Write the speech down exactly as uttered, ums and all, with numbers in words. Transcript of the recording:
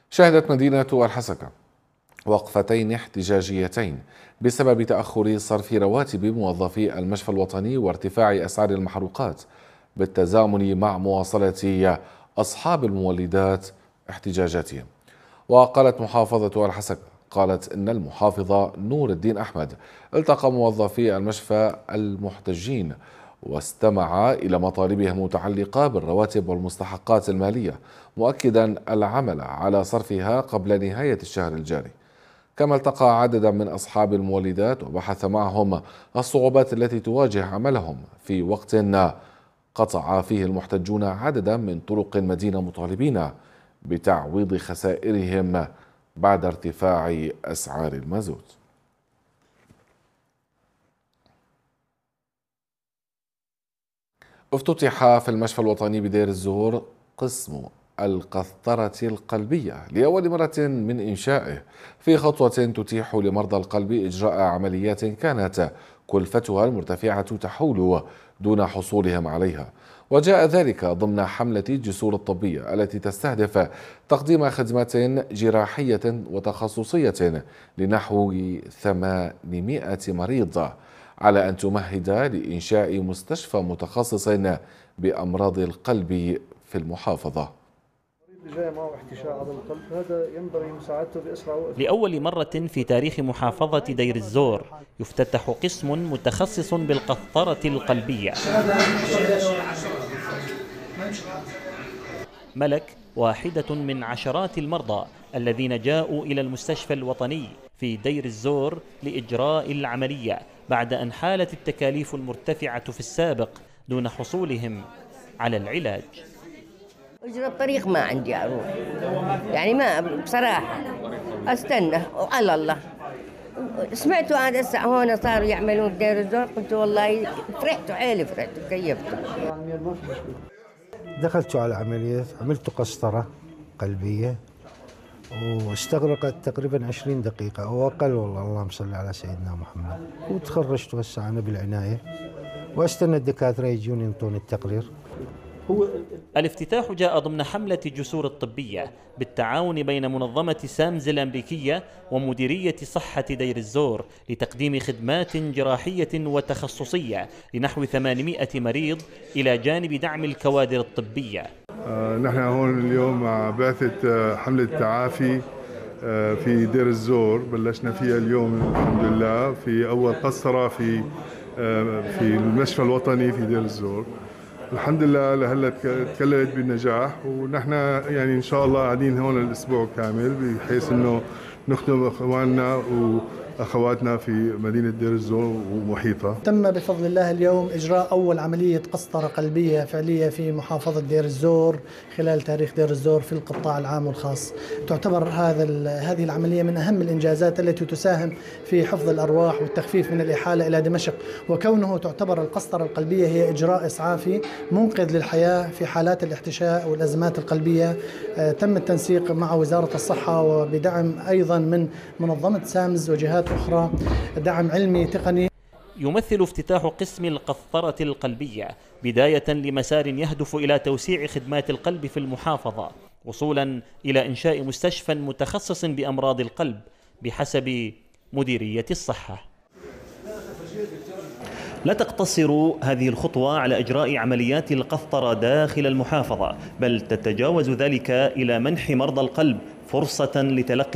شهدت مدينة الحسكة وقفتين احتجاجيتين بسبب تأخر صرف رواتب موظفي المشفى الوطني وارتفاع أسعار المحروقات، بالتزامن مع مواصلة أصحاب المولدات احتجاجاتهم. وقالت محافظة الحسكة قالت إن المحافظة نور الدين أحمد التقى موظفي المشفى المحتجين واستمع إلى مطالبهم المتعلقة بالرواتب والمستحقات المالية، مؤكدا العمل على صرفها قبل نهاية الشهر الجاري. كما التقى عددا من أصحاب المولدات وبحث معهم الصعوبات التي تواجه عملهم في وقت قطع فيه المحتجون عددا من طرق المدينة مطالبين بتعويض خسائرهم بعد ارتفاع أسعار المازوت. افتتح في المشفى الوطني بدير الزهور قسم القسطرة القلبية لأول مرة من إنشائه، في خطوة تتيح لمرضى القلب إجراء عمليات كانت كلفتها المرتفعة تحول دون حصولهم عليها، وجاء ذلك ضمن حملة جسور الطبية التي تستهدف تقديم خدمات جراحية وتخصصية لنحو ثمانمائة مريض، على أن تمهد لإنشاء مستشفى متخصص بأمراض القلب في المحافظة. لأول مرة في تاريخ محافظة دير الزور يفتتح قسم متخصص بالقسطرة القلبية. ملك واحدة من عشرات المرضى الذين جاءوا إلى المستشفى الوطني في دير الزور لإجراء العملية بعد أن حالت التكاليف المرتفعة في السابق دون حصولهم على العلاج. اجرى الطريق ما عندي اروح، يعني ما بصراحه استنى وعلى الله. سمعتوا هذا الساعه هون صاروا يعملون بدير الزور، قلت والله فرحت وحيلي فرحت وكيفت. دخلت على العمليه، عملت قسطره قلبيه واستغرقت تقريبا عشرين دقيقه او اقل، والله اللهم صل على سيدنا محمد. وتخرجت هسه انا بالعنايه واستنى الدكاتره يجون ينطون التقرير. الافتتاح جاء ضمن حملة جسور الطبية بالتعاون بين منظمة سامز الأمريكية ومديرية صحة دير الزور لتقديم خدمات جراحية وتخصصية لنحو ثمانمائة مريض إلى جانب دعم الكوادر الطبية. آه نحن هون اليوم مع بعثة حملة تعافي آه في دير الزور، بلشنا فيها اليوم الحمد لله في أول قسطرة في آه في المشفى الوطني في دير الزور. الحمد لله لهلا تكللت بالنجاح، ونحن يعني ان شاء الله قاعدين هون الاسبوع كامل بحيث انه نخدم اخواننا واخواتنا في مدينه دير الزور ومحيطها. تم بفضل الله اليوم اجراء اول عمليه قسطره قلبيه فعليه في محافظه دير الزور خلال تاريخ دير الزور في القطاع العام والخاص. تعتبر هذا هذه العمليه من اهم الانجازات التي تساهم في حفظ الارواح والتخفيف من الاحاله الى دمشق، وكونه تعتبر القسطره القلبيه هي اجراء اسعافي منقذ للحياه في حالات الاحتشاء والازمات القلبيه. تم التنسيق مع وزاره الصحه وبدعم ايضا من منظمه سامز وجهات أخرى، دعم علمي تقني. يمثل افتتاح قسم القسطرة القلبية بداية لمسار يهدف إلى توسيع خدمات القلب في المحافظة، وصولا إلى إنشاء مستشفى متخصص بأمراض القلب بحسب مديرية الصحة. لا تقتصر هذه الخطوة على إجراء عمليات القسطرة داخل المحافظة، بل تتجاوز ذلك إلى منح مرضى القلب فرصة لتلقي